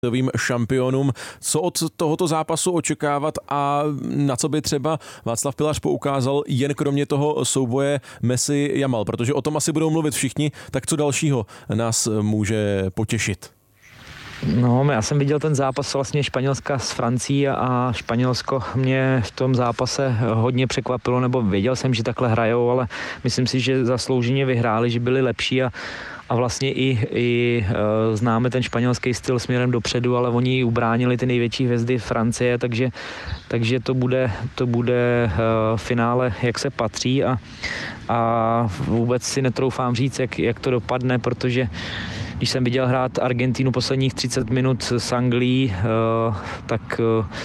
šampionům. Co od tohoto zápasu očekávat a na co by třeba Václav Pilař poukázal jen kromě toho souboje Messi-Jamal, protože o tom asi budou mluvit všichni, tak co dalšího nás může potěšit? No, já jsem viděl ten zápas vlastně Španělska s Francií a Španělsko mě v tom zápase hodně překvapilo, nebo věděl jsem, že takhle hrajou, ale myslím si, že zaslouženě vyhráli, že byli lepší a vlastně i známe ten španělský styl směrem dopředu, ale oni ubránili ty největší hvězdy Francie, takže to bude finále, jak se patří a vůbec si netroufám říct, jak to dopadne, protože když jsem viděl hrát Argentínu posledních 30 minut s Anglií, tak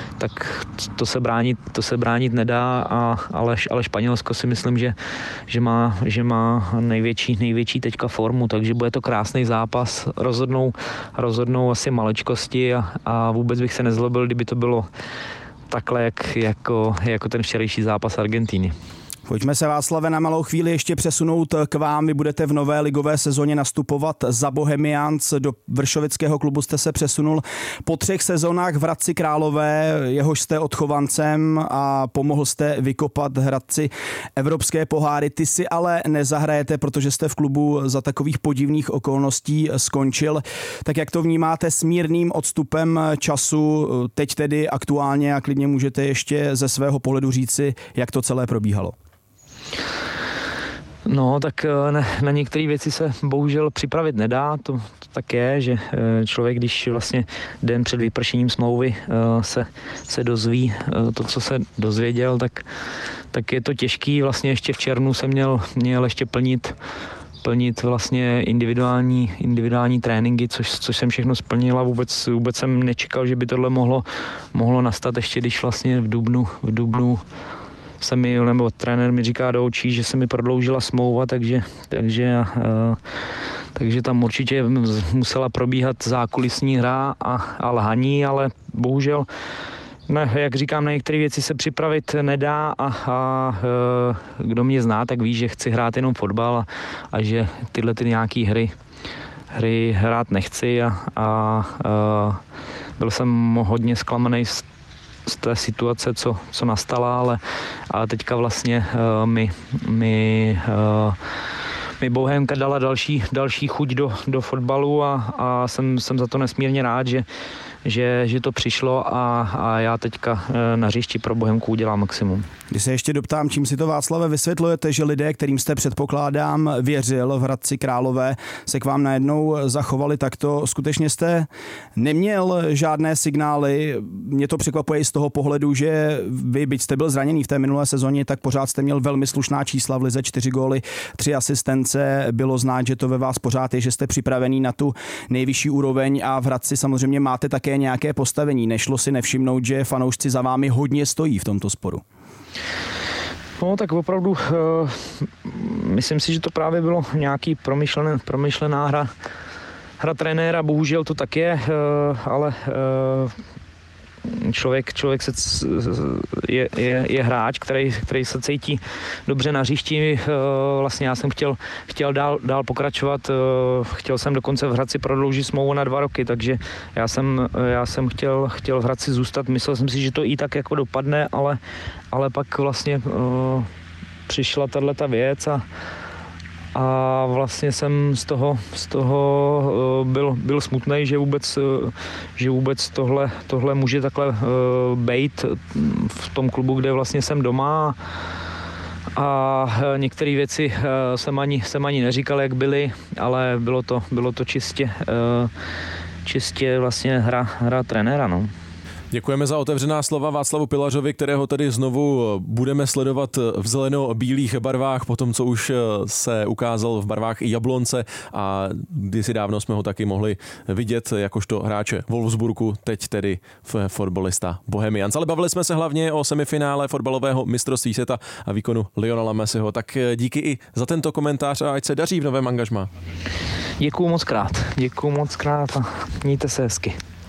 to se bránit nedá, ale Španělsko si myslím, že má největší teďka formu, takže bude to krásný zápas, rozhodnou asi maličkosti a vůbec bych se nezlobil, kdyby to bylo takhle, jako ten včerejší zápas Argentíny. Pojďme se, Václave, na malou chvíli ještě přesunout k vám. Vy budete v nové ligové sezóně nastupovat za Bohemians. Do vršovického klubu jste se přesunul po 3 sezónách v Hradci Králové, jehož jste odchovancem a pomohl jste vykopat Hradci evropské poháry. Ty si ale nezahrajete, protože jste v klubu za takových podivných okolností skončil. Tak jak to vnímáte s mírným odstupem času, teď tedy aktuálně, a klidně můžete ještě ze svého pohledu říci, jak to celé probíhalo? No, tak na některé věci se bohužel připravit nedá, to tak je, že člověk, když vlastně den před vypršením smlouvy se dozví to, co se dozvěděl, tak je to těžký. Vlastně ještě v červnu jsem měl ještě plnit vlastně individuální tréninky, což jsem všechno splnil a vůbec jsem nečekal, že by tohle mohlo nastat ještě, když vlastně v dubnu nebo trenér mi říká do očí, že se mi prodloužila smlouva, takže tam určitě musela probíhat zákulisní hra a lhaní, ale bohužel, jak říkám, na některé věci se připravit nedá a kdo mě zná, tak ví, že chci hrát jenom fotbal a že tyhle nějaký hry hrát nechci a byl jsem hodně zklamaný z té situace, co nastala, ale teďka vlastně mi Bohemka dala další chuť do fotbalu a jsem za to nesmírně rád, že to přišlo a já teďka na hřišti pro Bohemku udělám maximum. Když se ještě doptám, čím si to, Václave, vysvětlujete, že lidé, kterým jste, předpokládám, věřil v Hradci Králové, se k vám najednou zachovali takto? Skutečně jste neměl žádné signály? Mě to překvapuje i z toho pohledu, že vy, byť jste byl zraněný v té minulé sezóně, tak pořád jste měl velmi slušná čísla v lize, 4 góly, 3 asistence. Bylo znát, že to ve vás pořád je, že jste připravený na tu nejvyšší úroveň a v Hradci samozřejmě máte také nějaké postavení. Nešlo si nevšimnout, že fanoušci za vámi hodně stojí v tomto sporu? No, tak opravdu myslím si, že to právě bylo nějaký promyšlená hra trenéra, bohužel to tak je, ale člověk je hráč, který se cítí dobře na hřišti. Vlastně já jsem chtěl dál pokračovat, chtěl jsem dokonce v Hradci prodloužit smlouvu na 2 roky, takže já jsem chtěl v Hradci zůstat. Myslel jsem si, že to i tak jako dopadne, ale pak vlastně přišla tato věc a vlastně jsem z toho byl smutnej, že vůbec tohle může takhle bejt v tom klubu, kde vlastně jsem doma a některé věci jsem ani neříkal, jak byly, ale bylo to čistě vlastně hra trenéra, no. Děkujeme za otevřená slova Václavu Pilařovi, kterého tady znovu budeme sledovat v zeleno-bílých barvách, po tom, co už se ukázal v barvách i Jablonce a kdysi dávno jsme ho taky mohli vidět jakožto hráče Wolfsburgu, teď tedy fotbalista Bohemians. Ale bavili jsme se hlavně o semifinále fotbalového mistrovství světa a výkonu Lionela Messiho. Tak díky i za tento komentář a ať se daří v novém angažmá. Děkuju moc krát a mějte se hezky.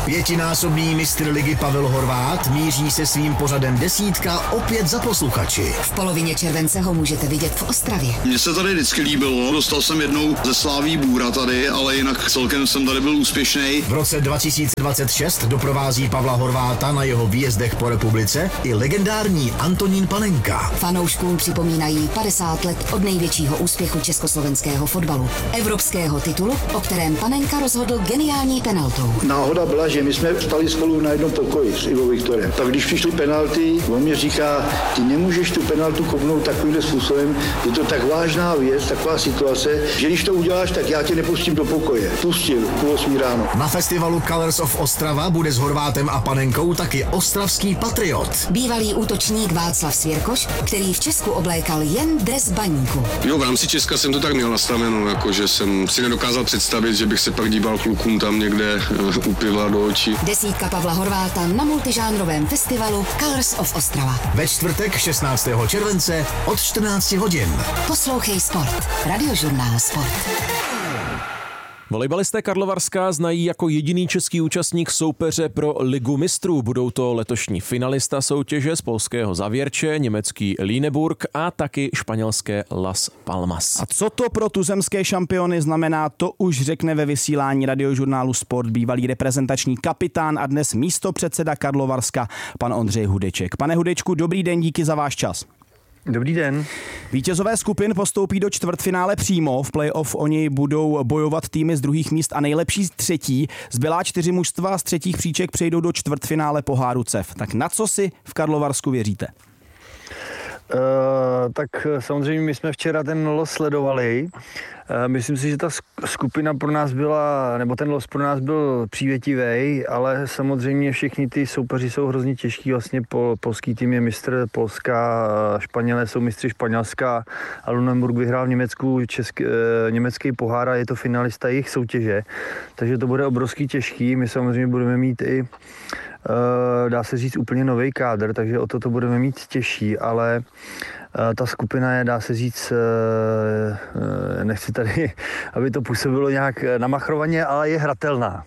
Pětinásobný mistr ligy Pavel Horváth míří se svým pořadem Desítka opět za posluchači. V polovině července ho můžete vidět v Ostravě. Mně se tady vždycky líbilo, dostal jsem jednou ze Sláví Bůra tady, ale jinak celkem jsem tady byl úspěšný. V roce 2026 doprovází Pavla Horváta na jeho výjezdech po republice i legendární Antonín Panenka. Fanouškům připomínají 50 let od největšího úspěchu československého fotbalu. Evropského titulu, o kterém Panenka rozhodl geniální penaltou. Náhoda byla, že my jsme stali spolu na jednom pokoji s Ivo Viktorem. Tak když přišly penalty, on mě říká, ty nemůžeš tu penaltu kopnout takovýmhle způsobem, je to tak vážná věc, taková situace, že když to uděláš, tak já tě nepustím do pokoje. Pustil, 7:30 ráno. Na festivalu Colors of Ostrava bude s Horvátem a Panenkou taky ostravský patriot. Bývalý útočník Václav Svěrkoš, který v Česku oblékal jen dres baníku. Jo, v rámci Česka jsem to tak měl nastaveno, jakože jsem si nedokázal představit, že bych se pak díval klukům tam někde u piva do očí. Desítka Pavla Horváta na multižánrovém festivalu Colors of Ostrava. Ve čtvrtek 16. července od 14 hodin. Poslouchej Sport. Radiožurnál Sport. Volejbalisté Karlovarska znají jako jediný český účastník soupeře pro Ligu mistrů. Budou to letošní finalista soutěže z polského Zavěrče, německý Lüneburg a taky španělské Las Palmas. A co to pro tuzemské šampiony znamená, to už řekne ve vysílání Radiožurnálu Sport bývalý reprezentační kapitán a dnes místopředseda Karlovarska, pan Ondřej Hudeček. Pane Hudečku, dobrý den, díky za váš čas. Dobrý den. Vítězové skupin postoupí do čtvrtfinále přímo, v playoff oni budou bojovat týmy z druhých míst a nejlepší z třetí. Zbylá 4 mužstva z třetích příček přejdou do čtvrtfinále poháru CEF. Tak na co si v Karlovarsku věříte? Tak samozřejmě my jsme včera ten los sledovali. Myslím si, že ta skupina pro nás byla, nebo ten los pro nás byl přívětivý, ale samozřejmě všichni ty soupeři jsou hrozně těžký. Vlastně polský tým je mistr Polska, Španělé jsou mistři Španělska a Lüneburg vyhrál v Německu německý pohár a je to finalista jejich soutěže. Takže to bude obrovský těžký. My samozřejmě budeme mít i dá se říct úplně nový kádr, takže o to budeme mít těžší, ale ta skupina je, dá se říct, nechci tady, aby to působilo nějak namachrovaně, ale je hratelná.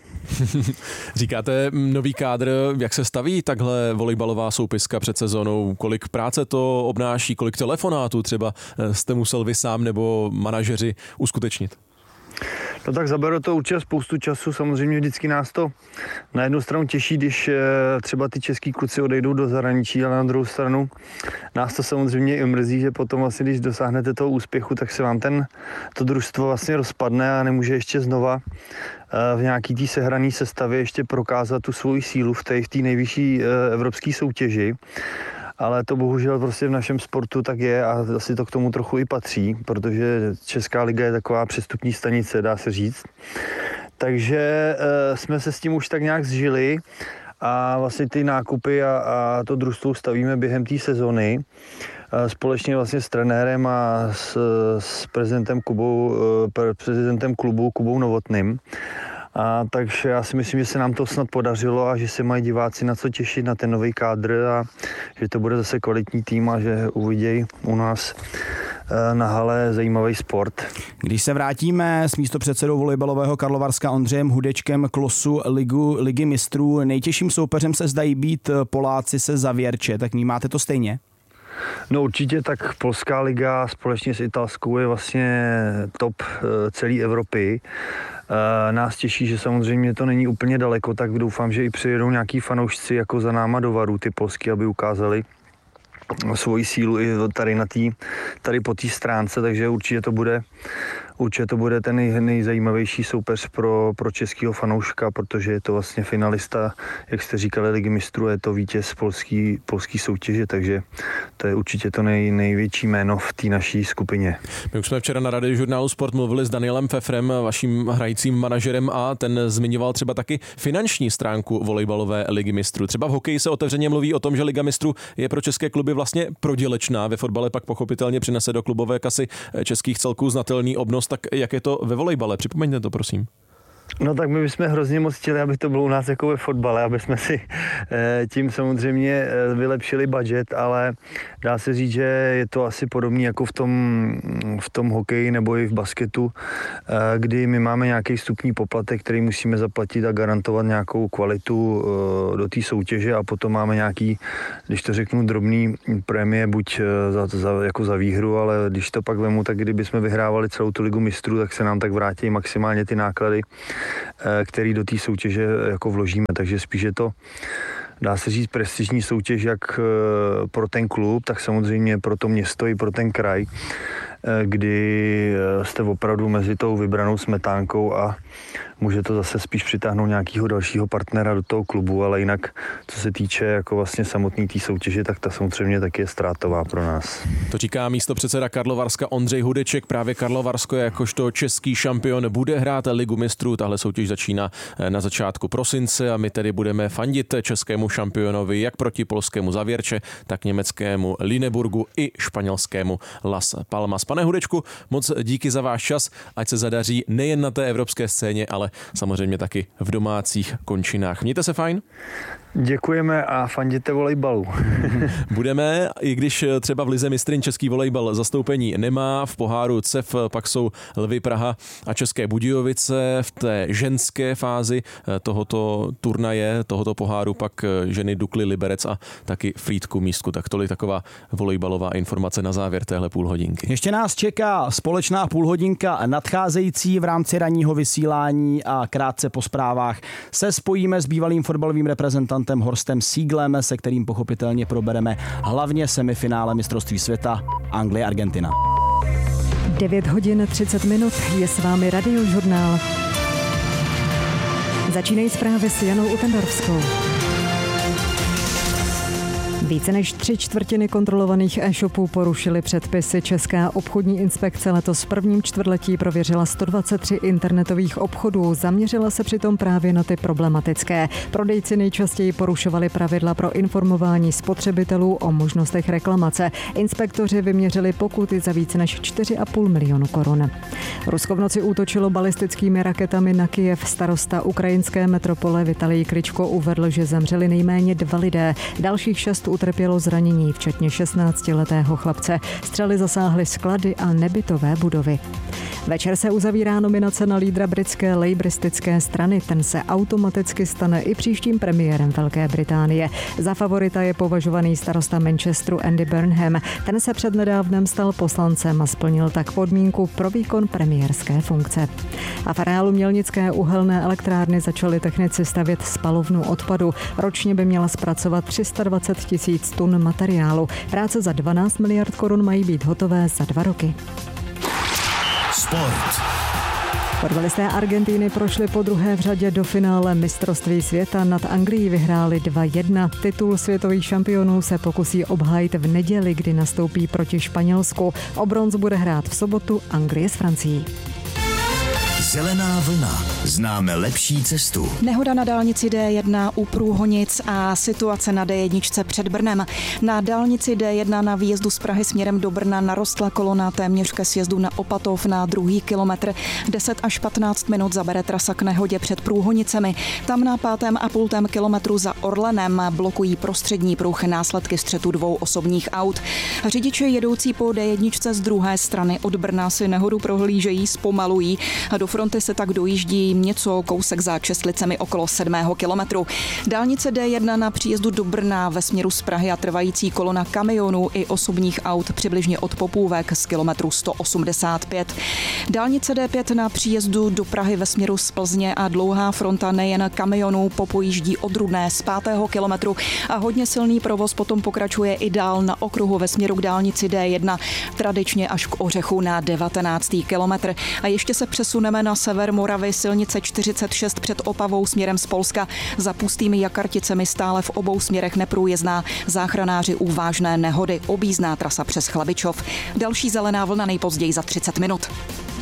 Říkáte nový kádr, jak se staví takhle volejbalová soupiska před sezónou? Kolik práce to obnáší, kolik telefonátů třeba jste musel vy sám nebo manažeři uskutečnit? No tak zabere to určitě spoustu času, samozřejmě vždycky nás to na jednu stranu těší, když třeba ty český kluci odejdou do zahraničí, ale na druhou stranu nás to samozřejmě i mrzí, že potom vlastně, když dosáhnete toho úspěchu, tak se vám to družstvo vlastně rozpadne a nemůže ještě znova v nějaký té sehrané sestavě ještě prokázat tu svoji sílu v té nejvyšší evropské soutěži. Ale to bohužel prostě v našem sportu tak je a asi to k tomu trochu i patří, protože Česká liga je taková přestupní stanice, dá se říct. Takže jsme se s tím už tak nějak zžili a vlastně ty nákupy a to družstvo stavíme během té sezony společně vlastně s trenérem a s prezidentem klubu Kubou Novotným. Takže já si myslím, že se nám to snad podařilo a že se mají diváci na co těšit na ten nový kádr a že to bude zase kvalitní tým a že uvidějí u nás na hale zajímavý sport. Když se vrátíme s místopředsedou volejbalového Karlovarska Ondřejem Hudečkem k losu Ligy mistrů, nejtěžším soupeřem se zdají být Poláci se Zavěrče, tak vnímáte to stejně? No určitě, tak polská liga společně s italskou je vlastně top celé Evropy. Nás těší, že samozřejmě to není úplně daleko, tak doufám, že i přijedou nějaký fanoušci jako za náma do Varu, ty polský, aby ukázali svoji sílu i tady po té stránce, takže určitě to bude ten nejzajímavější soupeř pro českého fanouška, protože je to vlastně finalista, jak jste říkali, Ligy mistrů, je to vítěz polský soutěže, takže to je určitě to největší jméno v té naší skupině. My už jsme včera na Radiožurnálu Sport mluvili s Danielem Pfefrem, vaším hrajícím manažerem, a ten zmiňoval třeba taky finanční stránku volejbalové Ligy mistrů. Třeba v hokeji se otevřeně mluví o tom, že Liga mistrů je pro české kluby vlastně prodělečná, ve fotbale pak pochopitelně přinese do klubové kasy českých celků znatelný obnos. Tak jak je to ve volejbale? Připomeňte to, prosím. No tak my bychom hrozně moc chtěli, aby to bylo u nás jako ve fotbale, aby jsme si tím samozřejmě vylepšili budget, ale dá se říct, že je to asi podobné jako v tom hokeji nebo i v basketu, kdy my máme nějaký vstupní poplatek, který musíme zaplatit a garantovat nějakou kvalitu do té soutěže a potom máme nějaký, když to řeknu, drobný prémie, buď jako za výhru, ale když to pak vemu, tak kdybychom vyhrávali celou tu ligu mistrů, tak se nám tak vrátí maximálně ty náklady, který do té soutěže jako vložíme, takže spíš je to, dá se říct, prestižní soutěž jak pro ten klub, tak samozřejmě pro to město i pro ten kraj, kdy jste opravdu mezi tou vybranou smetánkou a může to zase spíš přitáhnout nějakého dalšího partnera do toho klubu, ale jinak, co se týče jako vlastně samotný té soutěže, tak ta samozřejmě taky je ztrátová pro nás. To říká místopředseda Karlovarska Ondřej Hudeček. Právě Karlovarsko jakožto český šampion bude hrát Ligu mistrů. Tahle soutěž začíná na začátku prosince a my tedy budeme fandit českému šampionovi jak proti polskému Zavěrče, tak německému Lüneburgu i španělskému Las Palmas. Pane Hudečku, moc díky za váš čas, ať se zadaří nejen na té evropské scéně, ale samozřejmě taky v domácích končinách. Mějte se fajn. Děkujeme a fanděte volejbalu. Budeme, i když třeba v lize mistryň český volejbal zastoupení nemá, v poháru CEF pak jsou Lvy Praha a České Budějovice. V té ženské fázi tohoto turnaje, tohoto poháru pak ženy Dukly Liberec a taky Frýdku Místku. Tak tolik taková volejbalová informace na závěr téhle půlhodinky. Ještě nás čeká společná půlhodinka nadcházející v rámci ranního vysílání a krátce po zprávách se spojíme s bývalým fotbalovým reprezentantem Horstem Sieglem, se kterým pochopitelně probereme hlavně semifinále mistrovství světa Anglie-Argentina. 9 hodin 30 minut, je s vámi Radiožurnál. Začínají zprávy s Janou Utendorovskou. Více než 3/4 kontrolovaných e-shopů porušily předpisy. Česká obchodní inspekce letos v prvním čtvrtletí prověřila 123 internetových obchodů. Zaměřila se přitom právě na ty problematické. Prodejci nejčastěji porušovali pravidla pro informování spotřebitelů o možnostech reklamace. Inspektoři vyměřili pokuty za více než 4,5 milionu korun. Rusko v noci útočilo balistickými raketami na Kyjev. Starosta ukrajinské metropole Vitalij Kličko uvedl, že zemřeli nejméně 2 lidé. Dalších 6 utrpělo zranění, včetně 16letého chlapce. Střely zasáhly sklady a nebytové budovy. Večer se uzavírá nominace na lídra britské lejbristické strany. Ten se automaticky stane i příštím premiérem Velké Británie. Za favorita je považovaný starosta Manchesteru Andy Burnham. Ten se přednedávnem stal poslancem a splnil tak podmínku pro výkon premiérské funkce. A v areálu Mělnické uhelné elektrárny začali technici stavět spalovnu odpadu. Ročně by měla zpracovat 320 000 tun materiálu. Práce za 12 miliard korun mají být hotové za 2 roky. Sport. Fotbalisté Argentiny prošli po druhé v řadě do finále mistrovství světa. Nad Anglií vyhráli 2-1. Titul světových šampionů se pokusí obhájit v neděli, kdy nastoupí proti Španělsku. O bronz bude hrát v sobotu Anglie s Francií. Zelená vlna. Známe lepší cestu. Nehoda na dálnici D1 u Průhonic a situace na D1 před Brnem. Na dálnici D1 na výjezdu z Prahy směrem do Brna narostla kolona téměř ke sjezdu na Opatov na 2. kilometr. 10 až 15 minut zabere trasa k nehodě před Průhonicemi. Tam na 5,5 kilometru za Orlenem blokují prostřední pruh následky střetu 2 osobních aut. Řidiči jedoucí po D1 z druhé strany od Brna si nehodu prohlížejí, zpomalují a do fronty se tak dojíždí něco kousek za Česlicemi okolo 7. kilometru. Dálnice D1 na příjezdu do Brna ve směru z Prahy a trvající kolona kamionů i osobních aut přibližně od Popůvek z kilometru 185. Dálnice D5 na příjezdu do Prahy ve směru z Plzně a dlouhá fronta nejen kamionů popojíždí od Rudné z 5. kilometru a hodně silný provoz potom pokračuje i dál na okruhu ve směru k dálnici D1, tradičně až k Ořechu na 19. kilometr. A ještě se přesuneme na sever Moravy, silnice 46 před Opavou směrem z Polska. Za Pustými Jakarticemi stále v obou směrech neprůjezdná. Záchranáři u vážné nehody, objízdná trasa přes Chlabičov. Další zelená vlna nejpozději za 30 minut.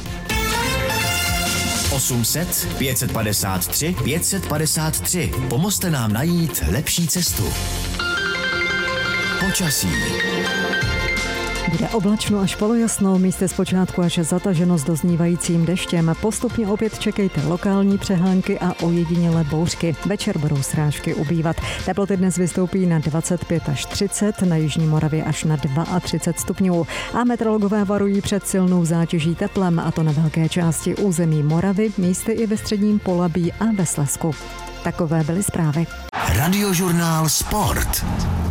800 553 553. Pomozte nám najít lepší cestu. Počasí. Bude oblačno až polojasno, místy zpočátku až zataženo s doznívajícím deštěm. Postupně opět čekejte lokální přehánky a ojedinělé bouřky. Večer budou srážky ubývat. Teploty dnes vystoupí na 25 až 30, na jižní Moravě až na 32 stupňů. A meteorologové varují před silnou zátěží teplem, a to na velké části území Moravy, místy i ve středním Polabí a ve Slezsku. Takové byly zprávy. Radiožurnál Sport.